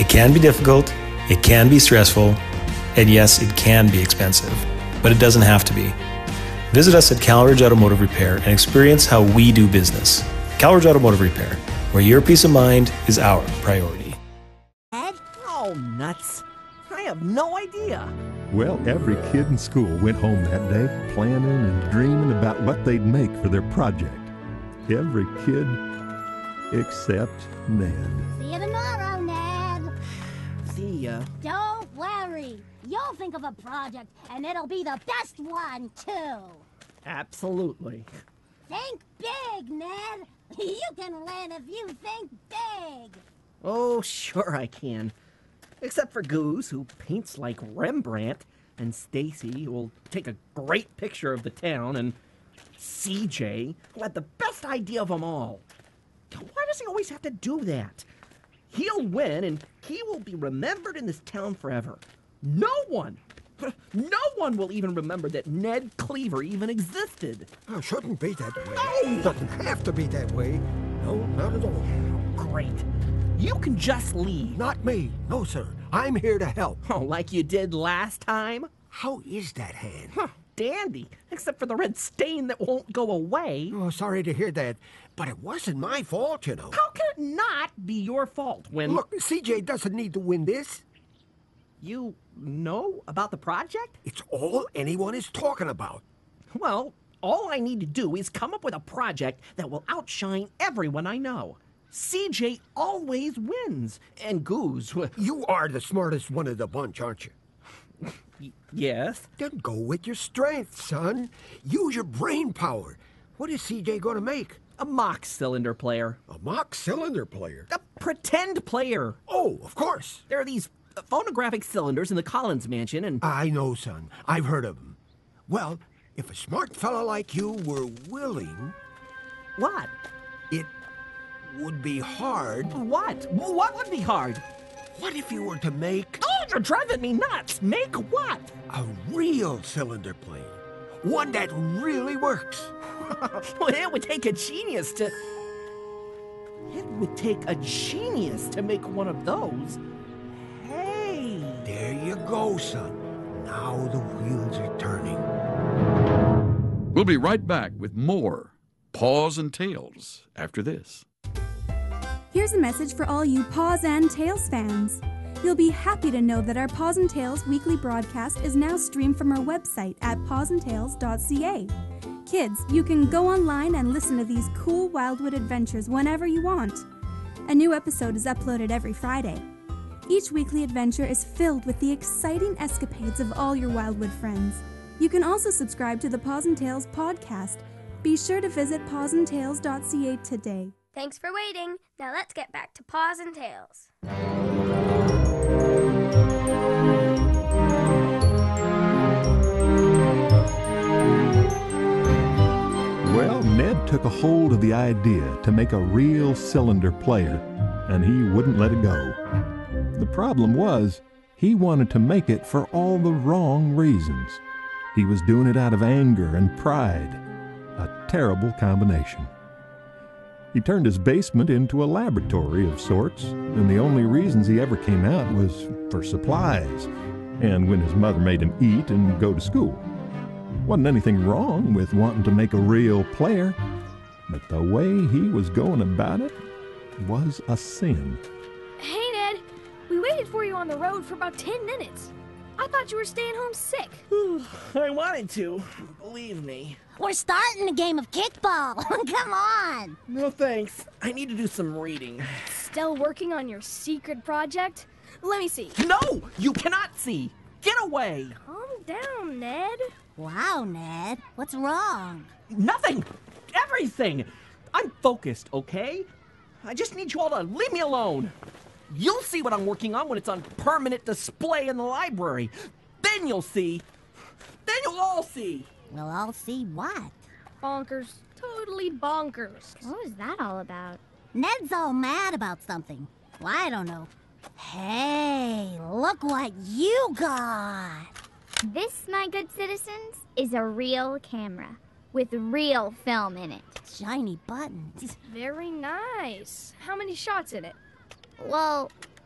It can be difficult, it can be stressful, and yes, it can be expensive, but it doesn't have to be. Visit us at Calridge Automotive Repair and experience how we do business. Calridge Automotive Repair, where your peace of mind is our priority. Ed? Oh, nuts. I have no idea. Well, every kid in school went home that day planning and dreaming about what they'd make for their project. Every kid except Ned. See you tomorrow, Ned. See ya. Don't worry. You'll think of a project, and it'll be the best one, too. Absolutely. Think big, Ned. You can win if you think big. Oh, sure I can. Except for Goose, who paints like Rembrandt, and Stacy, who will take a great picture of the town, and CJ, who had the best idea of them all. Why does he always have to do that? He'll win, and he will be remembered in this town forever. No one will even remember that Ned Cleaver even existed. Oh, shouldn't be that way. No! Doesn't have to be that way. No, not at all. Great. You can just leave. Not me. No, sir. I'm here to help. Oh, like you did last time? How is that hand? Huh, dandy. Except for the red stain that won't go away. Oh, sorry to hear that. But it wasn't my fault, you know. How can it not be your fault when... Look, CJ doesn't need to win this. You know about the project? It's all anyone is talking about. Well, all I need to do is come up with a project that will outshine everyone I know. CJ always wins, and Goose... You are the smartest one of the bunch, aren't you? Yes? Then go with your strength, son. Use your brain power. What is CJ going to make? A mock cylinder player. A mock cylinder player? A pretend player. Oh, of course. There are these phonographic cylinders in the Collins mansion, and... I know, son. I've heard of them. Well, if a smart fella like you were willing... What? It would be hard. What? What would be hard? What if you were to make... Oh, you're driving me nuts! Make what? A real cylinder plane. One that really works. Well, it would take a genius to... It would take a genius to make one of those. Hey! There you go, son. Now the wheels are turning. We'll be right back with more Paws and Tails after this. Here's a message for all you Paws and Tails fans. You'll be happy to know that our Paws and Tails weekly broadcast is now streamed from our website at pawsandtails.ca. Kids, you can go online and listen to these cool Wildwood adventures whenever you want. A new episode is uploaded every Friday. Each weekly adventure is filled with the exciting escapades of all your Wildwood friends. You can also subscribe to the Paws and Tails podcast. Be sure to visit pawsandtails.ca today. Thanks for waiting. Now let's get back to Paws and Tails. Well, Ned took a hold of the idea to make a real cylinder player, and he wouldn't let it go. The problem was, he wanted to make it for all the wrong reasons. He was doing it out of anger and pride, a terrible combination. He turned his basement into a laboratory of sorts, and the only reasons he ever came out was for supplies, and when his mother made him eat and go to school. Wasn't anything wrong with wanting to make a real player, but the way he was going about it was a sin. Hey, Ned. We waited for you on the road for about 10 minutes. I thought you were staying home sick. I wanted to, believe me. We're starting a game of kickball. Come on. No thanks. I need to do some reading. Still working on your secret project? Let me see. No! You cannot see! Get away! Calm down, Ned. Wow, Ned. What's wrong? Nothing! Everything! I'm focused, okay? I just need you all to leave me alone. You'll see what I'm working on when it's on permanent display in the library. Then you'll see. Then you'll all see. We'll all see what? Bonkers. Totally bonkers. What was that all about? Ned's all mad about something. Well, I don't know. Hey, look what you got. This, my good citizens, is a real camera with real film in it. Shiny buttons. Very nice. How many shots in it? Well,